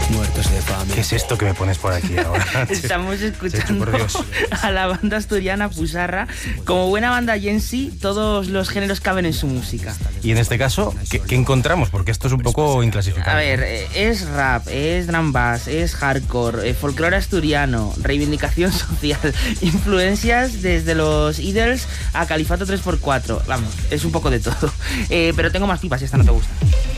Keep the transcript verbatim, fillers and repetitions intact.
muertos de fame. ¿Qué es esto que me pones por aquí ahora? Estamos escuchando Sí, por Dios. a la banda asturiana Pusarra. Como buena banda Jensi, todos los géneros caben en su música. Y en este caso, ¿qué, qué encontramos? Porque esto es un poco inclasificable. A ver, eh, es rap, es drum bass, es hardcore, eh, folclore asturiano, reivindicación social, influencias desde los Idols a Califato tres por cuatro. Vamos, es un poco de todo. Eh, pero tengo más pipas si esta no te gusta.